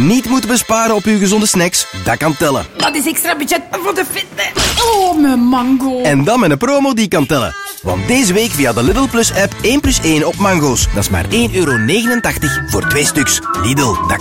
niet moeten besparen op uw gezonde snacks, dat kan tellen. Dat is extra budget voor de fitness. Oh, mijn mango. En dan met een promo die kan tellen. Want deze week via de Lidl Plus app 1+1 op mango's. Dat is maar €1,89 voor 2 stuks. Lidl, dat